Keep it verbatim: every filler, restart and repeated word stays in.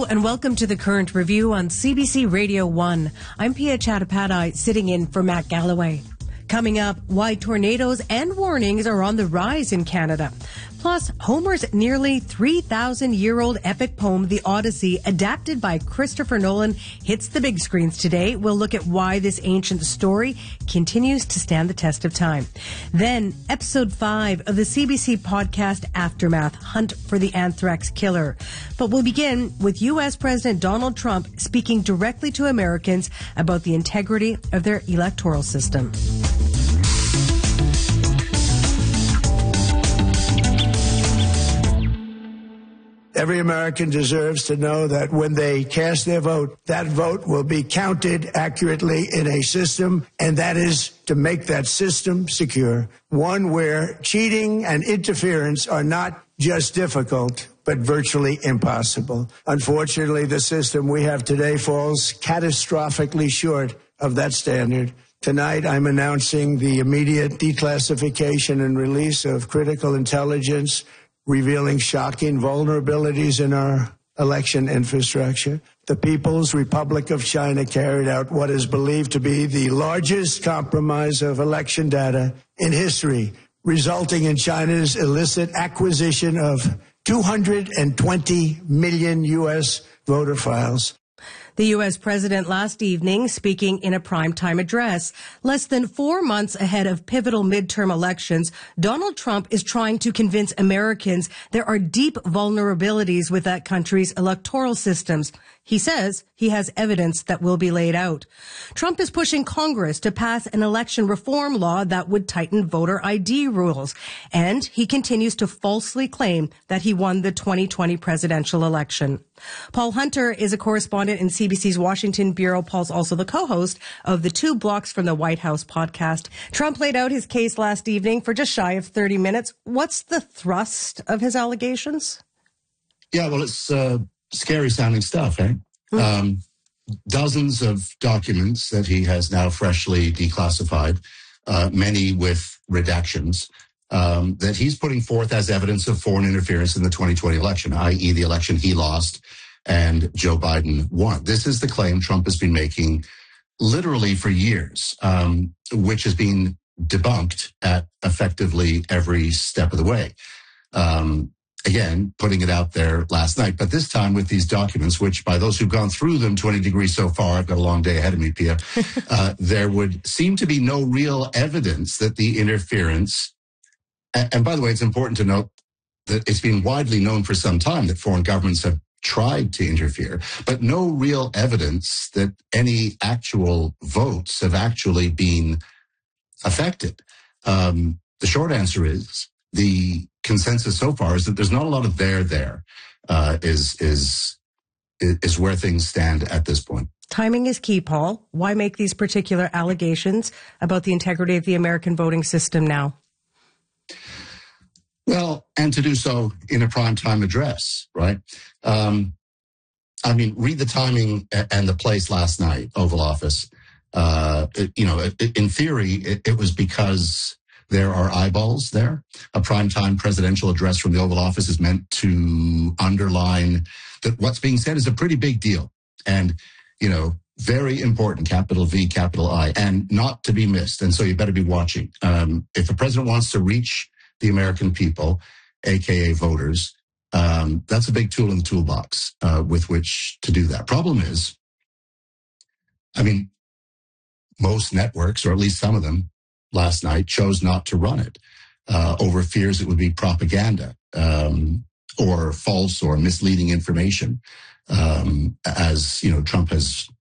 Hello and welcome to the Current Review on C B C Radio one. I'm Pia Chattopadhyay, sitting in for Matt Galloway. Coming up, why tornadoes and warnings are on the rise in Canada. Plus, Homer's nearly three thousand year old epic poem, The Odyssey, adapted by Christopher Nolan, hits the big screens today. We'll look at why this ancient story continues to stand the test of time. Then, episode five of the C B C podcast Aftermath, Hunt for the Anthrax Killer. But we'll begin with U S President Donald Trump speaking directly to Americans about the integrity of their electoral system. Every American deserves to know that when they cast their vote, that vote will be counted accurately in a system, and that is to make that system secure, one where cheating and interference are not just difficult, but virtually impossible. Unfortunately, the system we have today falls catastrophically short of that standard. Tonight, I'm announcing the immediate declassification and release of critical intelligence revealing shocking vulnerabilities in our election infrastructure. The People's Republic of China carried out what is believed to be the largest compromise of election data in history, resulting in China's illicit acquisition of two hundred twenty million U S voter files. The U S president last evening speaking in a primetime address. Less than four months ahead of pivotal midterm elections, Donald Trump is trying to convince Americans there are deep vulnerabilities with that country's electoral systems. He says he has evidence that will be laid out. Trump is pushing Congress to pass an election reform law that would tighten voter I D rules. And he continues to falsely claim that he won the twenty twenty presidential election. Paul Hunter is a correspondent in C B C's Washington Bureau. Paul's also the co-host of the Two Blocks from the White House podcast. Trump laid out his case last evening for just shy of thirty minutes. What's the thrust of his allegations? Yeah, well, it's uh, scary sounding stuff, eh? Mm-hmm. Um, dozens of documents that he has now freshly declassified, uh, many with redactions, um, that he's putting forth as evidence of foreign interference in the twenty twenty election, that is the election he lost and Joe Biden won. This is the claim Trump has been making literally for years, um, which has been debunked at effectively every step of the way. Um, again, putting it out there last night, but this time with these documents, which by those who've gone through them to any degree so far, I've got a long day ahead of me, Pia, uh, there would seem to be no real evidence that the interference, and, and by the way, it's important to note that it's been widely known for some time that foreign governments have tried to interfere, but no real evidence that any actual votes have actually been affected. Um, the short answer is the consensus so far is that there's not a lot of there there, uh, is, is, is where things stand at this point. Timing is key, Paul. Why make these particular allegations about the integrity of the American voting system now? Well, and to do so in a primetime address, right? Um, I mean, read the timing and the place last night, Oval Office. Uh, it, you know, it, in theory, it, it was because there are eyeballs there. A primetime presidential address from the Oval Office is meant to underline that what's being said is a pretty big deal. And, you know, very important, capital V, capital I, and not to be missed. And so you better be watching. Um, if a president wants to reach the American people, A K A voters, um, that's a big tool in the toolbox uh, with which to do that. Problem is, I mean, most networks, or at least some of them, last night chose not to run it uh, over fears it would be propaganda um, or false or misleading information, um, as you know, Trump has